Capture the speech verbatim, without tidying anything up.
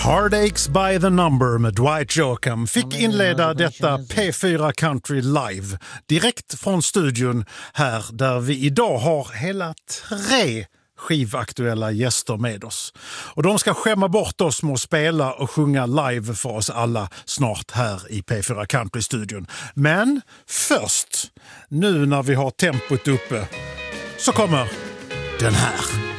Heartaches by the Number med Dwight Joachim fick inleda detta P fyra Country Live direkt från studion här där vi idag har hela tre skivaktuella gäster med oss. Och de ska skämma bort oss med att spela och sjunga live för oss alla snart här i P fyra Country-studion. Men först, nu när vi har tempot uppe, så kommer den här.